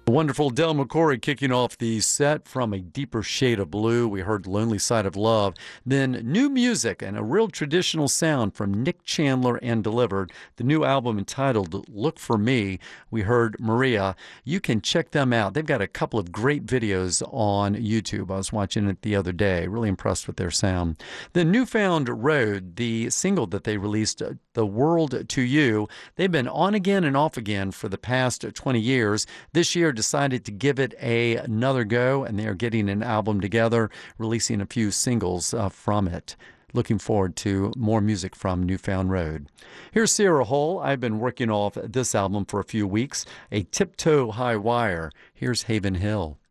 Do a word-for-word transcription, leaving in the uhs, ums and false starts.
The wonderful Del McCoury kicking off the set from A Deeper Shade of Blue. We heard Lonely Side of Love. Then new music and a real traditional sound from Nick Chandler and Delivered. The new album entitled Look For Me. We heard Maria. You can check them out. They've got a couple of great videos on YouTube. I was watching it the other day. Really impressed with their sound. The Newfound Road, the single that they released, The World to You. They've been on again and off again for the past twenty years. This year decided to give it a, another go, and they are getting an album together, releasing a few singles uh, from it. Looking forward to more music from Newfound Road. Here's Sierra Hull. I've been working off this album for a few weeks, A Tiptoe High Wire. Here's Haven Hill.